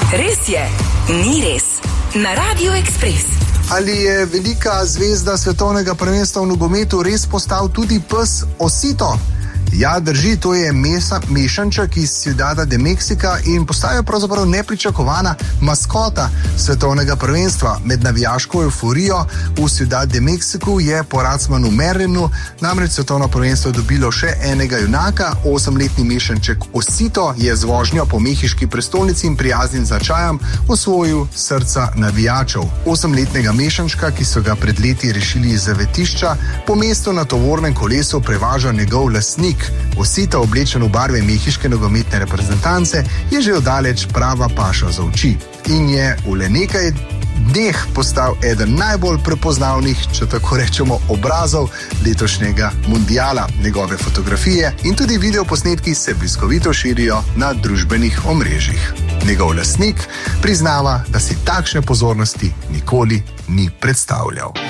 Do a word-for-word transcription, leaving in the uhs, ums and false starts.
Res je, ni res. Na Radio Ekspres. Ali je velika zvezda svetovnega prvenstva v nogometu res postal tudi pes Osito? Ja, drži, to je mesa, mešanček iz Ciudada de Mexica in postaja pravzaprav nepričakovana maskota svetovnega prvenstva. Med navijaško euforijo v Ciudad de Mexicu je po Racmanu Merlinu namreč svetovno prvenstvo dobilo še enega junaka. Osemletni mešanček Osito je z vožnjo po mehiški prestolnici in prijaznim značajem osvojil srca navijačev. Osemletnega mešančka, ki so ga pred leti rešili iz zavetišča, po mestu na tovornem kolesu prevaža njegov lastnik. Osito, oblečen v barve mehiške nogometne reprezentance, je že oddaleč prava paša za oči in je v le nekaj dneh postal eden najbolj prepoznavnih, če tako rečemo, obrazov letošnjega mundiala. Njegove fotografije in tudi videoposnetki se bliskovito širijo na družbenih omrežjih. Njegov lastnik priznava, da si takšne pozornosti nikoli ni predstavljal.